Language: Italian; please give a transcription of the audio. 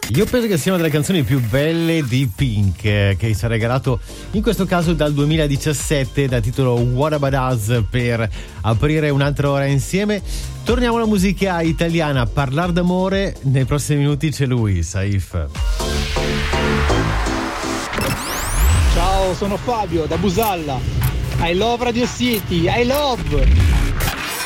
Io penso che sia una delle canzoni più belle di Pink, che si è regalato in questo caso dal 2017, dal titolo What About Us, per aprire un'altra ora insieme. Torniamo alla musica italiana, a parlare d'amore. Nei prossimi minuti c'è lui, Saif. Ciao, sono Fabio da Busalla. I love Radio City, I love!